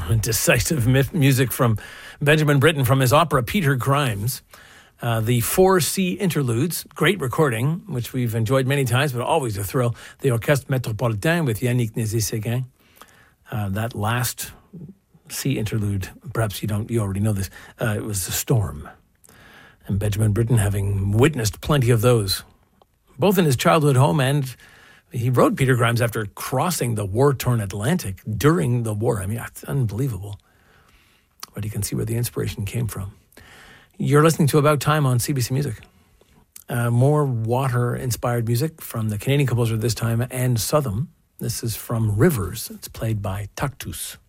decisive music from Benjamin Britten from his opera Peter Grimes. The 4C Interludes, great recording, which we've enjoyed many times, but always a thrill. The Orchestre Métropolitain with Yannick Nézet-Séguin. That last C interlude, perhaps you already know this, it was a storm. And Benjamin Britten having witnessed plenty of those, both in his childhood home, and he wrote Peter Grimes after crossing the war-torn Atlantic during the war. I mean, it's unbelievable. But you can see where the inspiration came from. You're listening to About Time on CBC Music. More water-inspired music from the Canadian composer this time, Anne Southam. This is from Rivers. It's played by Taktus.